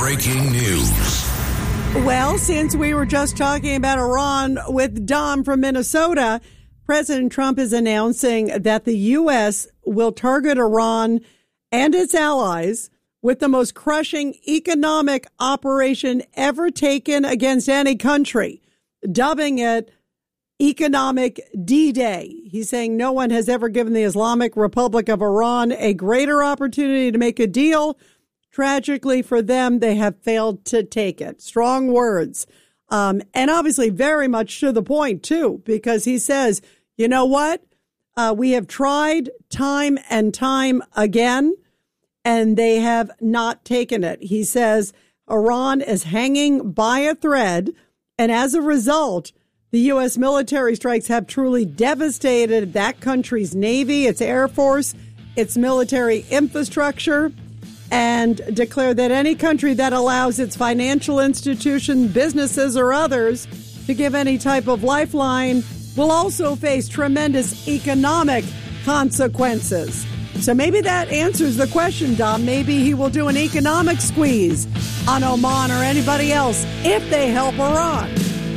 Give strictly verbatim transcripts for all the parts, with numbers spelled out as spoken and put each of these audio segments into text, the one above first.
breaking news. Well, since we were just talking about Iran with Dom from Minnesota, President Trump is announcing that the U S will target Iran and its allies with the most crushing economic operation ever taken against any country, dubbing it Economic D-Day. He's saying no one has ever given the Islamic Republic of Iran a greater opportunity to make a deal. Tragically for them, they have failed to take it. Strong words. Um, and obviously very much to the point, too, because he says, you know what? Uh, we have tried time and time again, and they have not taken it. He says Iran is hanging by a thread, and as a result, the U S military strikes have truly devastated that country's Navy, its Air Force, its military infrastructure, and declare that any country that allows its financial institution, businesses, or others to give any type of lifeline will also face tremendous economic consequences. So maybe that answers the question, Dom. Maybe he will do an economic squeeze on Oman or anybody else if they help Iran.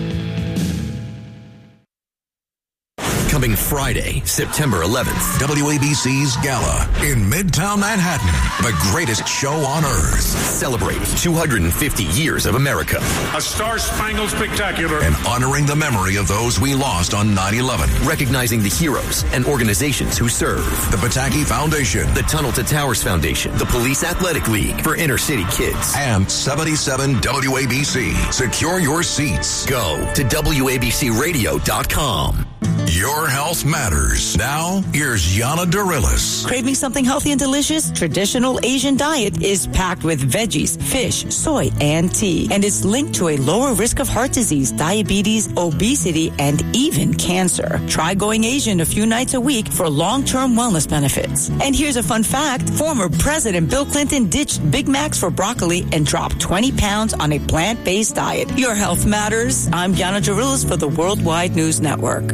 Coming Friday, September eleventh, W A B C's Gala in Midtown Manhattan. The greatest show on earth. Celebrate two hundred fifty years of America. A star-spangled spectacular. And honoring the memory of those we lost on nine eleven. Recognizing the heroes and organizations who serve. The Pataki Foundation. The Tunnel to Towers Foundation. The Police Athletic League for inner city kids. And seventy-seven W A B C. Secure your seats. Go to W A B C radio dot com. Your health matters. Now, here's Yana Darilis. Craving something healthy and delicious? Traditional Asian diet is packed with veggies, fish, soy, and tea. And it's linked to a lower risk of heart disease, diabetes, obesity, and even cancer. Try going Asian a few nights a week for long-term wellness benefits. And here's a fun fact. Former President Bill Clinton ditched Big Macs for broccoli and dropped twenty pounds on a plant-based diet. Your health matters. I'm Yana Darilis for the Worldwide News Network.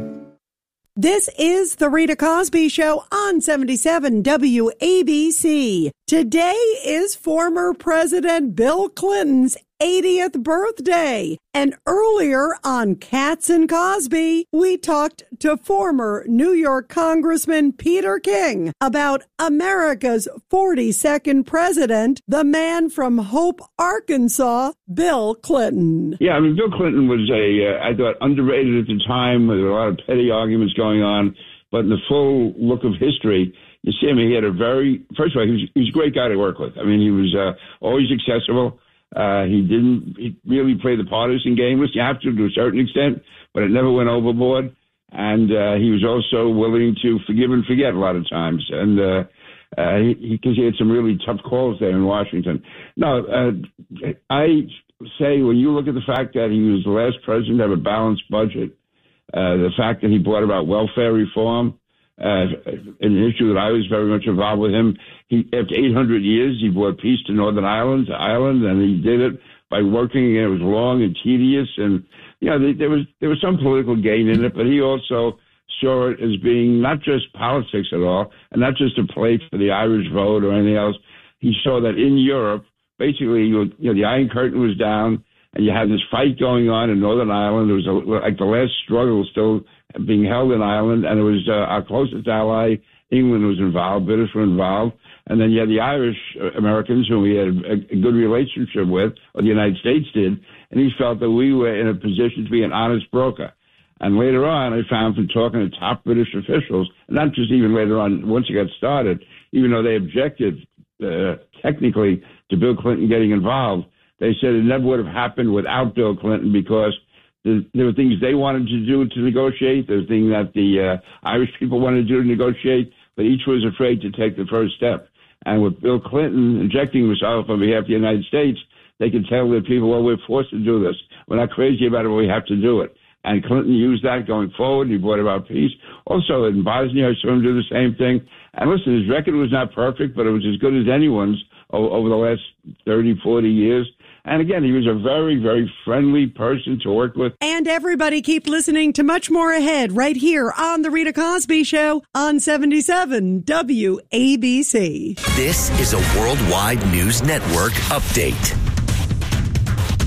This is the Rita Cosby Show on seventy-seven W A B C. Today is former President Bill Clinton's eightieth birthday. And earlier on Cats and Cosby, we talked to former New York Congressman Peter King about America's forty-second president, the man from Hope, Arkansas, Bill Clinton. Yeah, I mean, Bill Clinton was a, uh, I thought, underrated at the time. There were a lot of petty arguments going on. But in the full look of history, you see him, he had a very, first of all, he was, he was a great guy to work with. I mean, he was uh, always accessible. Uh, he didn't he really play the partisan game. You have to to a certain extent, but it never went overboard. And uh, he was also willing to forgive and forget a lot of times. And uh, uh, he, he, he had some really tough calls there in Washington. No, uh, I say when you look at the fact that he was the last president to have a balanced budget, uh, the fact that he brought about welfare reform, Uh, an issue that I was very much involved with him. He, after eight hundred years, he brought peace to Northern Ireland, to Ireland, and he did it by working. And it was long and tedious, and you know there was there was some political gain in it. But he also saw it as being not just politics at all, and not just a play for the Irish vote or anything else. He saw that in Europe, basically, you, you know, the Iron Curtain was down, and you had this fight going on in Northern Ireland. It was a, like the last struggle still being held in Ireland, and it was uh, our closest ally, England, was involved, British were involved, and then you had the Irish Americans, whom we had a, a good relationship with, or the United States did, and he felt that we were in a position to be an honest broker. And later on, I found from talking to top British officials, and not just even later on, once it got started, even though they objected uh, technically to Bill Clinton getting involved, they said it never would have happened without Bill Clinton because there were things they wanted to do to negotiate. There were things that the uh, Irish people wanted to do to negotiate, but each was afraid to take the first step. And with Bill Clinton injecting himself on behalf of the United States, they could tell the people, well, we're forced to do this. We're not crazy about it, but we have to do it. And Clinton used that going forward. He brought about peace. Also, in Bosnia, I saw him do the same thing. And listen, his record was not perfect, but it was as good as anyone's over the last thirty, forty years. And again, he was a very, very friendly person to work with. And everybody keep listening to much more ahead right here on The Rita Cosby Show on seventy-seven W A B C. This is a Worldwide News Network update.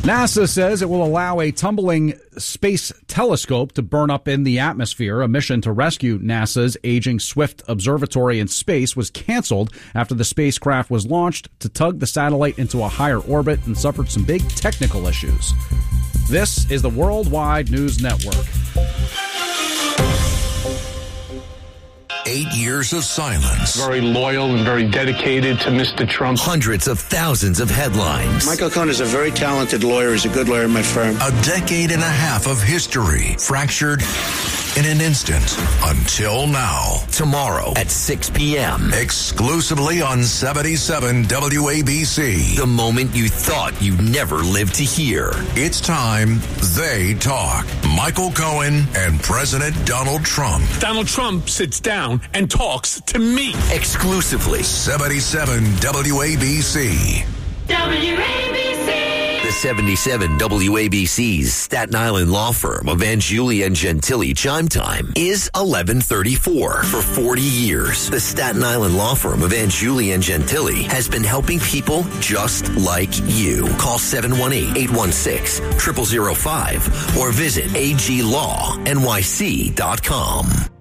NASA says it will allow a tumbling space telescope to burn up in the atmosphere. A mission to rescue NASA's aging Swift Observatory in space was canceled after the spacecraft was launched to tug the satellite into a higher orbit and suffered some big technical issues. This is the Worldwide News Network. Eight years of silence. Very loyal and very dedicated to Mister Trump. Hundreds of thousands of headlines. Michael Cohen is a very talented lawyer. He's a good lawyer in my firm. A decade and a half of history fractured in an instant until now. Tomorrow at six p.m. Exclusively on seventy-seven W A B C. The moment you thought you'd never live to hear. It's time they talk. Michael Cohen and President Donald Trump. Donald Trump sits down and talks to me. Exclusively. seventy-seven W A B C. W A B C. The seventy-seven W A B C's Staten Island law firm of Angiuli and Gentili chime time is eleven thirty-four. For forty years, the Staten Island law firm of Angiuli and Gentili has been helping people just like you. Call seven one eight, eight one six, zero zero zero five or visit a g law n y c dot com.